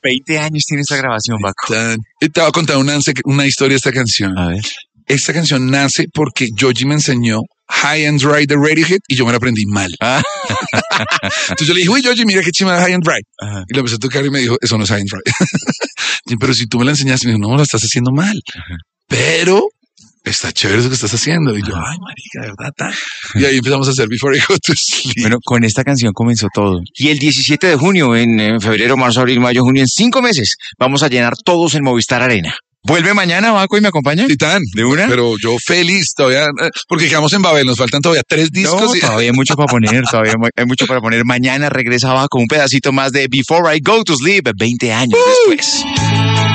20 años tiene esta grabación, Baco. Te voy a contar una historia de esta canción. A ver. Esta canción nace porque Georgie me enseñó High and Dry de Radiohead y yo me la aprendí mal. Entonces yo le dije, uy, Georgie, mira qué chima de High and Dry. Ajá. Y la empecé a tocar y me dijo, eso no es High and Dry. Pero si tú me la enseñaste, me dijo, no, lo estás haciendo mal. Ajá. Pero está chévere eso que estás haciendo. Y yo, ay, marica, de verdad, tan. Y ahí empezamos a hacer Before I Go to Sleep. Bueno, con esta canción comenzó todo. Y el 17 de junio, en febrero, marzo, abril, mayo, junio, en 5 meses, vamos a llenar todos en Movistar Arena. ¿Vuelve mañana, Baco, y me acompaña? Titán. ¿De una? Pero yo feliz todavía, porque quedamos en Babel, nos faltan todavía 3 discos. No, todavía hay mucho para poner, hay mucho para poner. Mañana regresa Baco un pedacito más de Before I Go to Sleep, 20 años después.